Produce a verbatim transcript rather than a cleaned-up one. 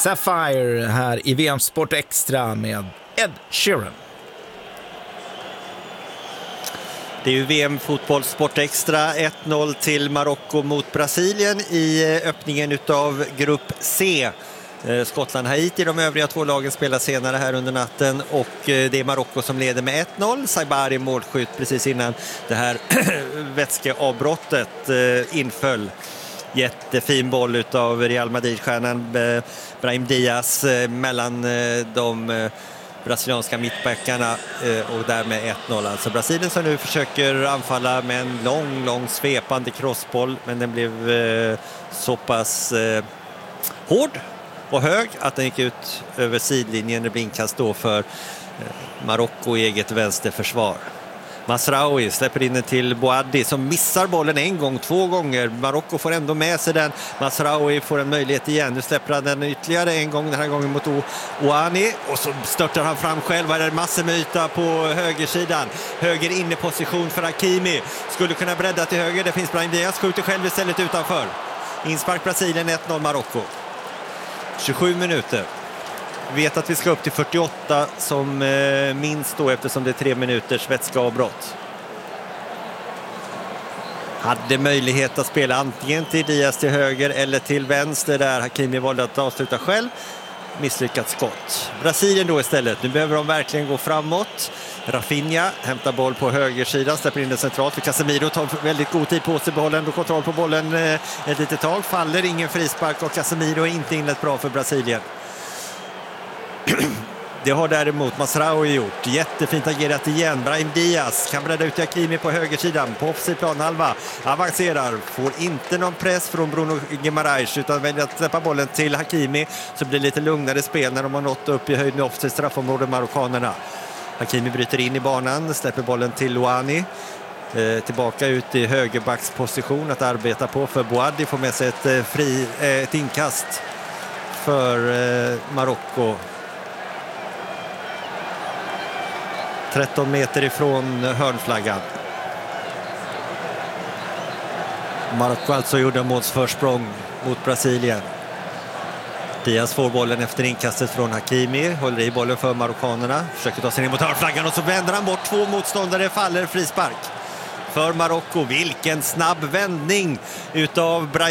Sapphire här i V M Sport Extra med Ed Sheeran. Det är ju V M-fotboll Sport Extra, ett noll till Marocko mot Brasilien i öppningen utav grupp C. Skottland, Haiti, de övriga två lagen spelar senare här under natten och det är Marocko som leder med ett noll. Saibari målskytt precis innan det här vätskeavbrottet inföll. Jättefin boll utav Real Madrid-stjärnan Brahim Diaz mellan de brasilianska mittbackarna och därmed ett noll. Alltså Brasilien som nu försöker anfalla med en lång, lång svepande crossboll, men den blev så pass hård och hög att den gick ut över sidlinjen. Det blir inkast då för Marocko i eget vänsterförsvar. Masraoui släpper in den till Boaddi som missar bollen en gång, två gånger. Marocko får ändå med sig den. Masraoui får en möjlighet igen. Nu släpper han den ytterligare en gång, den här gången mot Ouani. Och så störtar han fram själv. Här är det massor med yta på högersidan. Höger inneposition för Hakimi. Skulle kunna bredda till höger. Det finns Brahim Diaz. Skjuter själv istället utanför. Inspark Brasilien, ett noll Marocko. tjugosju minuter. Vet att vi ska upp till fyrtioåtta som eh, minst då, eftersom det är tre minuters vätskeavbrott. Hade möjlighet att spela antingen till Diaz till höger eller till vänster där Hakimi valde att avsluta själv. Misslyckat skott. Brasilien då istället. Nu behöver de verkligen gå framåt. Rafinha hämtar boll på högersidan, släpper in den centralt för Casemiro, tar väldigt god tid på sig, behåller ändå kontroll på bollen eh, ett litet tag, faller, ingen frispark och Casemiro är inte inlett bra för Brasilien. Det har däremot Masraoui gjort. Jättefint agerat igen. Brahim Diaz kan bredda ut Hakimi på högersidan. På offensiv planhalva. Avancerar. Får inte någon press från Bruno Guimaraes utan väljer att släppa bollen till Hakimi. Så blir det lite lugnare spel när de har nått upp i höjden i offensiv straffområde marockanerna. Hakimi bryter in i banan. Släpper bollen till Ouani. Eh, tillbaka ut i högerbacksposition att arbeta på för Boaddi. Får med sig ett, eh, fri, eh, ett inkast för eh, Marocko. tretton meter ifrån hörnflaggan. Marocko alltså gjorde målsförsprång mot Brasilien. Diaz får bollen efter inkastet från Hakimi. Håller i bollen för marockanerna. Försöker ta sig ner mot hörnflaggan och så vänder han bort två motståndare. Faller frispark för Marocko. Vilken snabb vändning utav Brahim